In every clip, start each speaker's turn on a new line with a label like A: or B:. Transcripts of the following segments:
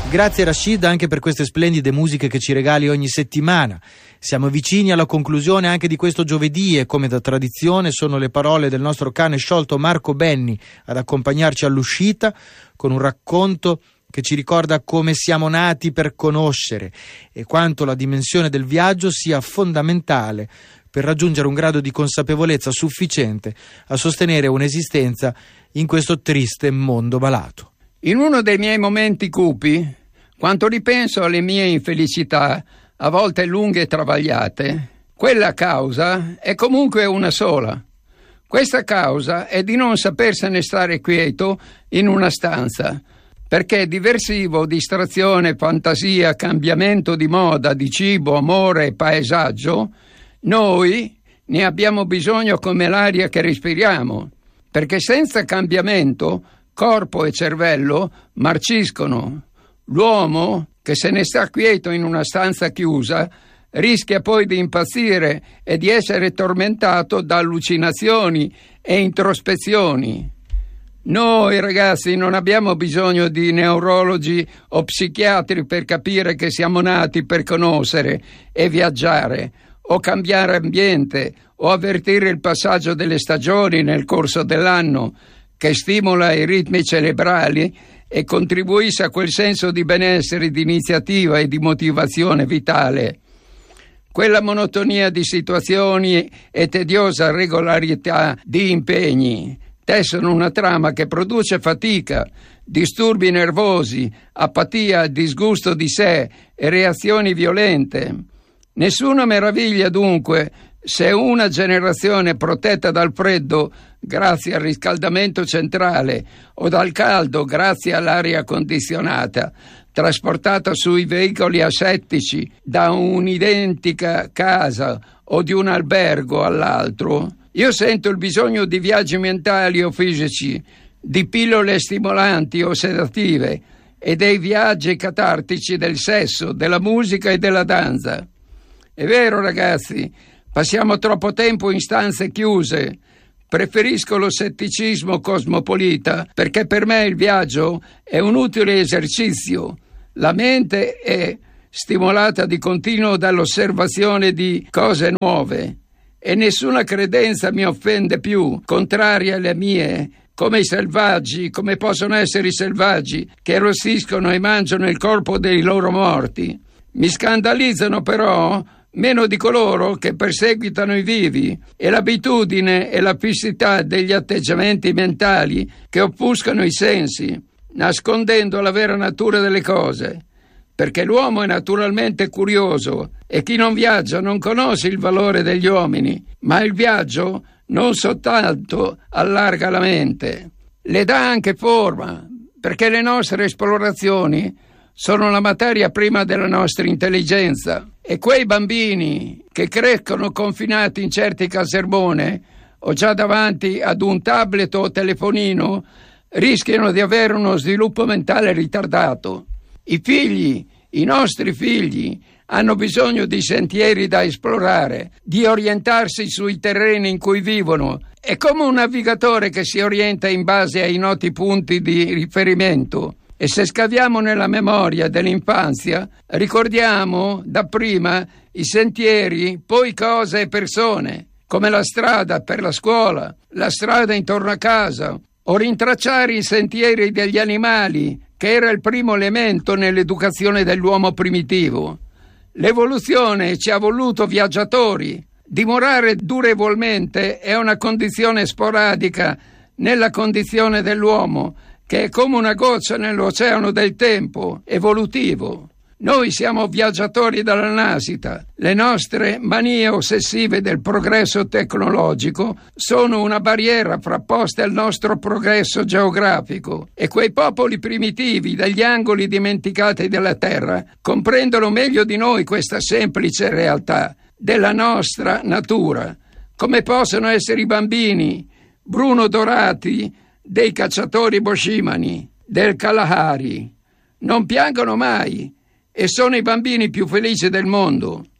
A: Grazie Rashid anche per queste splendide musiche che ci regali ogni settimana. Siamo vicini alla conclusione anche di questo giovedì e come da tradizione sono le parole del nostro cane sciolto Marco Benni ad accompagnarci all'uscita con un racconto che ci ricorda come siamo nati per conoscere e quanto la dimensione del viaggio sia fondamentale per raggiungere un grado di consapevolezza sufficiente a sostenere un'esistenza in questo triste mondo malato.
B: In uno dei miei momenti cupi, quando ripenso alle mie infelicità, a volte lunghe e travagliate, quella causa è comunque una sola. Questa causa è di non sapersene stare quieto in una stanza, perché diversivo, distrazione, fantasia, cambiamento di moda, di cibo, amore e paesaggio, noi ne abbiamo bisogno come l'aria che respiriamo, perché senza cambiamento corpo e cervello marciscono. L'uomo che se ne sta quieto in una stanza chiusa rischia poi di impazzire e di essere tormentato da allucinazioni e introspezioni. Noi ragazzi non abbiamo bisogno di neurologi o psichiatri per capire che siamo nati per conoscere e viaggiare, o cambiare ambiente, o avvertire il passaggio delle stagioni nel corso dell'anno, che stimola i ritmi cerebrali e contribuisce a quel senso di benessere, di iniziativa e di motivazione vitale. Quella monotonia di situazioni e tediosa regolarità di impegni tessono una trama che produce fatica, disturbi nervosi, apatia, disgusto di sé e reazioni violente. Nessuna meraviglia dunque se una generazione protetta dal freddo grazie al riscaldamento centrale o dal caldo grazie all'aria condizionata, trasportata sui veicoli asettici da un'identica casa o di un albergo all'altro, io sento il bisogno di viaggi mentali o fisici, di pillole stimolanti o sedative e dei viaggi catartici del sesso, della musica e della danza. È vero ragazzi, passiamo troppo tempo in stanze chiuse. Preferisco lo scetticismo cosmopolita perché per me il viaggio è un utile esercizio. La mente è stimolata di continuo dall'osservazione di cose nuove e nessuna credenza mi offende più, contraria alle mie, come i selvaggi, come possono essere i selvaggi che arrossiscono e mangiano il corpo dei loro morti. Mi scandalizzano però meno di coloro che perseguitano i vivi e l'abitudine e la fissità degli atteggiamenti mentali che offuscano i sensi, nascondendo la vera natura delle cose, perché l'uomo è naturalmente curioso e chi non viaggia non conosce il valore degli uomini, ma il viaggio non soltanto allarga la mente, le dà anche forma, perché le nostre esplorazioni sono la materia prima della nostra intelligenza. E quei bambini che crescono confinati in certi casermone o già davanti ad un tablet o telefonino rischiano di avere uno sviluppo mentale ritardato. I figli, i nostri figli, hanno bisogno di sentieri da esplorare, di orientarsi sui terreni in cui vivono. È come un navigatore che si orienta in base ai noti punti di riferimento. E se scaviamo nella memoria dell'infanzia, ricordiamo dapprima i sentieri, poi cose e persone, come la strada per la scuola, la strada intorno a casa, o rintracciare i sentieri degli animali, che era il primo elemento nell'educazione dell'uomo primitivo. L'evoluzione ci ha voluto viaggiatori. Dimorare durevolmente è una condizione sporadica nella condizione dell'uomo, che è come una goccia nell'oceano del tempo evolutivo. Noi siamo viaggiatori dalla nascita. Le nostre manie ossessive del progresso tecnologico sono una barriera frapposta al nostro progresso geografico e quei popoli primitivi dagli angoli dimenticati della terra comprendono meglio di noi questa semplice realtà della nostra natura. Come possono essere i bambini bruno dorati dei cacciatori boshimani, del Kalahari. Non piangono mai e sono i bambini più felici del mondo.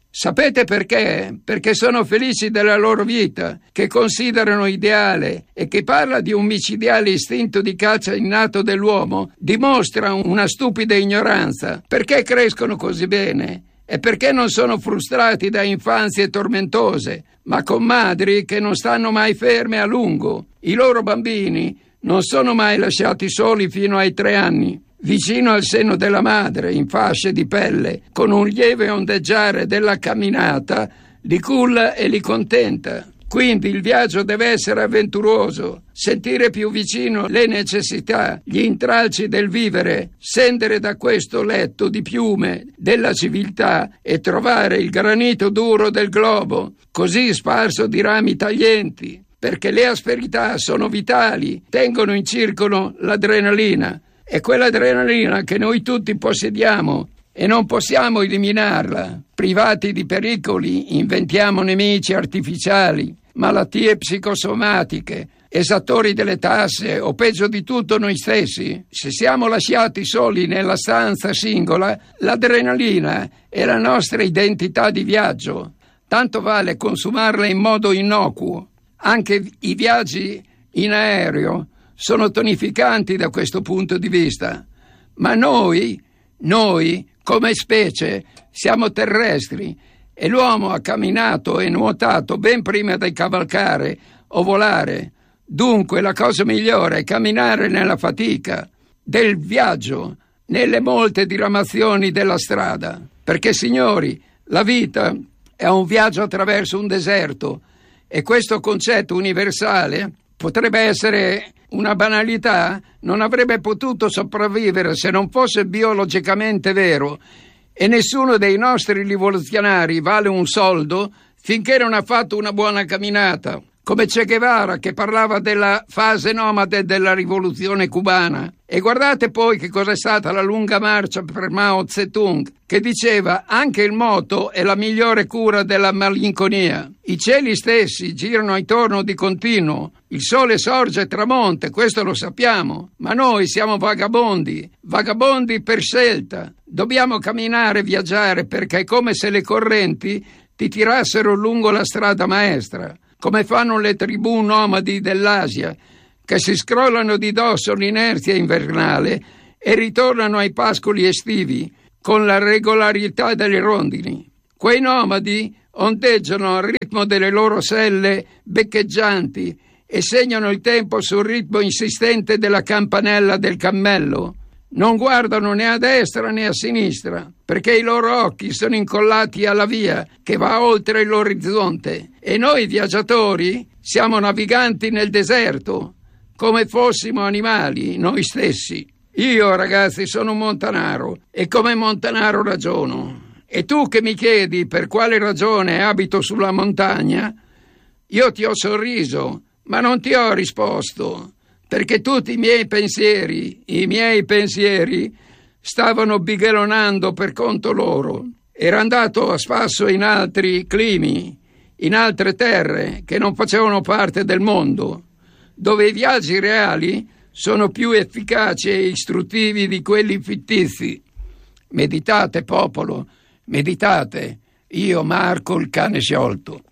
B: Sapete perché? Perché sono felici della loro vita, che considerano ideale, e chi parla di un micidiale istinto di caccia innato dell'uomo dimostra una stupida ignoranza. Perché crescono così bene? E perché non sono frustrati da infanzie tormentose, ma con madri che non stanno mai ferme a lungo. I loro bambini non sono mai lasciati soli fino ai 3 anni, vicino al seno della madre, in fasce di pelle, con un lieve ondeggiare della camminata, li culla e li contenta. Quindi il viaggio deve essere avventuroso, sentire più vicino le necessità, gli intralci del vivere, scendere da questo letto di piume della civiltà e trovare il granito duro del globo, così sparso di rami taglienti, perché le asperità sono vitali, tengono in circolo l'adrenalina. È quell'adrenalina che noi tutti possediamo e non possiamo eliminarla. Privati di pericoli, inventiamo nemici artificiali, malattie psicosomatiche, esattori delle tasse o peggio di tutto noi stessi. Se siamo lasciati soli nella stanza singola, l'adrenalina è la nostra identità di viaggio. Tanto vale consumarla in modo innocuo. Anche i viaggi in aereo sono tonificanti da questo punto di vista, ma noi come specie siamo terrestri e l'uomo ha camminato e nuotato ben prima di cavalcare o volare. Dunque la cosa migliore è camminare nella fatica del viaggio, nelle molte diramazioni della strada, perché signori, la vita è un viaggio attraverso un deserto e questo concetto universale potrebbe essere una banalità, non avrebbe potuto sopravvivere se non fosse biologicamente vero, e nessuno dei nostri rivoluzionari vale un soldo finché non ha fatto una buona camminata, come Che Guevara, che parlava della fase nomade della rivoluzione cubana. E guardate poi che cosa è stata la lunga marcia per Mao Zedong, che diceva: anche il moto è la migliore cura della malinconia. I cieli stessi girano intorno di continuo, il sole sorge e tramonta, questo lo sappiamo, ma noi siamo vagabondi per scelta. Dobbiamo camminare e viaggiare perché è come se le correnti ti tirassero lungo la strada maestra, come fanno le tribù nomadi dell'Asia, che si scrollano di dosso l'inerzia invernale e ritornano ai pascoli estivi con la regolarità delle rondini. Quei nomadi ondeggiano al ritmo delle loro selle beccheggianti e segnano il tempo sul ritmo insistente della campanella del cammello. Non guardano né a destra né a sinistra, perché i loro occhi sono incollati alla via che va oltre l'orizzonte. E noi viaggiatori siamo naviganti nel deserto, come fossimo animali noi stessi. Io, ragazzi, sono un montanaro e come montanaro ragiono. E tu che mi chiedi per quale ragione abito sulla montagna, io ti ho sorriso, ma non ti ho risposto, perché tutti i miei pensieri stavano bighellonando per conto loro. Ero andato a spasso in altri climi, in altre terre che non facevano parte del mondo, dove i viaggi reali sono più efficaci e istruttivi di quelli fittizi. Meditate, popolo, meditate. Io, Marco, il cane sciolto.